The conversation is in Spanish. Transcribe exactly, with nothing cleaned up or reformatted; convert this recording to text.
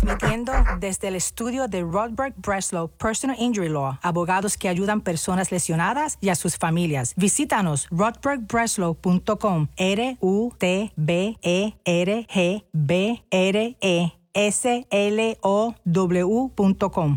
Transmitiendo desde el estudio de Rodberg Breslow Personal Injury Law, abogados que ayudan personas lesionadas y a sus familias. Visítanos rodberg breslow punto com, R U T B E R G B R E S L O W punto com.